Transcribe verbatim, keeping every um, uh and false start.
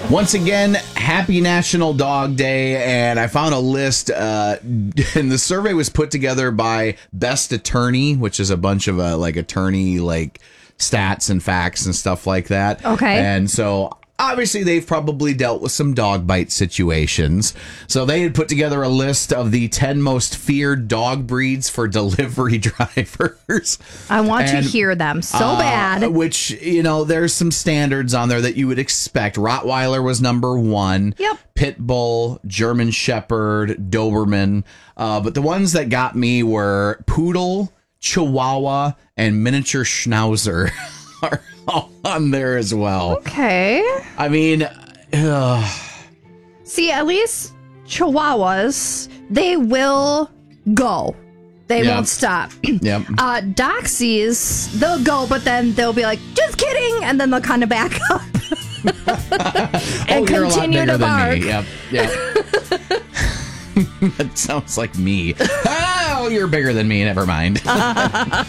Once again, happy National Dog Day, and I found a list, uh, and the survey was put together by Best Attorney, which is a bunch of, uh, like, attorney, like, stats and facts and stuff like that. Okay. And so... obviously, they've probably dealt with some dog bite situations. So they had put together a list of the ten most feared dog breeds for delivery drivers. I want And, to hear them so uh, bad. Which, you know, there's some standards on there that you would expect. Rottweiler was number one. Yep. Pit Bull, German Shepherd, Doberman. Uh, but the ones that got me were Poodle, Chihuahua, and Miniature Schnauzer. Are all on there as well. Okay. I mean, ugh. See, at least Chihuahuas, they will go. They Yeah. won't stop. Yep. Uh, Doxies, they'll go, but then they'll be like, just kidding, and then they'll kind of back up and oh, you're a lot continue bigger to than bark. me. Yep. Yep. That sounds like me. Oh, you're bigger than me. Never mind.